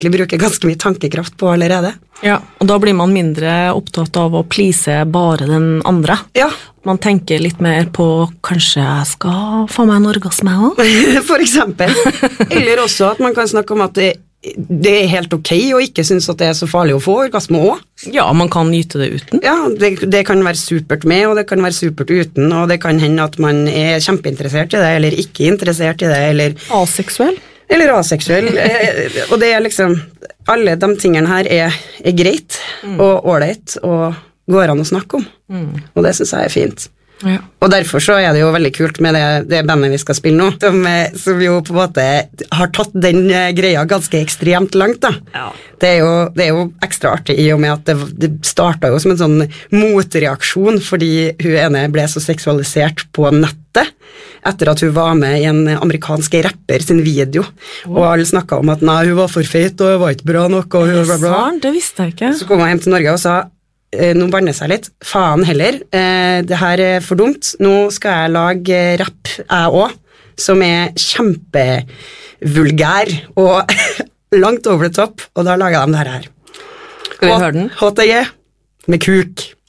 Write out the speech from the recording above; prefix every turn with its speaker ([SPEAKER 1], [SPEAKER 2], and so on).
[SPEAKER 1] egentlig bruker ganske mye tankekraft på allerede.
[SPEAKER 2] Ja, og da blir man mindre opptatt av å please bare den andre.
[SPEAKER 1] Ja.
[SPEAKER 2] Man tenker litt mer på, kanskje jeg skal få meg en orgasme også?
[SPEAKER 1] For eksempel. Eller også at man kan snakke om at det helt ok å ikke synes at det så farlig å få orgasme også.
[SPEAKER 2] Ja, man kan nyte det uten.
[SPEAKER 1] Ja, det kan være supert med, og det kan være supert uten, og det kan hende at man kjempeinteressert i det, eller ikke interessert i det, eller
[SPEAKER 2] Aseksuell.
[SPEAKER 1] Eller aseksuell, og det liksom, alle de tingene her greit, og ordentlig, og går an å snakke om, og det synes jeg fint.
[SPEAKER 2] Ja.
[SPEAKER 1] Og derfor så det jo veldig kult med det bandet vi skal spille nå, som jo på en måte har tatt den greia ganske ekstremt langt da.
[SPEAKER 2] Ja.
[SPEAKER 1] Det er jo ekstra artig i og med at det startet jo som en sånn motreaksjon, fordi hun ene ble så seksualisert på nettet, etter at hun var med i en amerikansk rapper sin video, og alle snakket om at nei, hun var for feit, og hun var ikke bra nok, og hun var bra.
[SPEAKER 2] Det visste jeg ikke.
[SPEAKER 1] Så kom hun hjem til Norge og sa, nå banner seg litt, faen heller, det her for dumt, nå skal jeg lage rapp jeg også, som kjempevulgær og langt over det topp, og da lager de det her.
[SPEAKER 2] Skal vi høre den?
[SPEAKER 1] HTG med kuk.